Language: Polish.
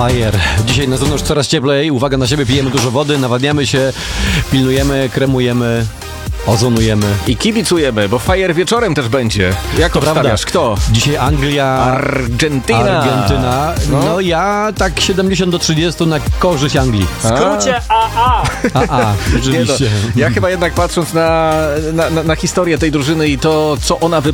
Fire. Dzisiaj na zewnątrz coraz cieplej. Uwaga na siebie, pijemy dużo wody, nawadniamy się, pilnujemy, kremujemy, ozonujemy. I kibicujemy, bo Fire wieczorem też będzie. Jak obstawiasz? Kto? Dzisiaj Anglia, Argentyna. No ja tak 70-30 na korzyść Anglii. W skrócie AA. Rzeczywiście. Ja chyba jednak patrząc na historię tej drużyny i to, co ona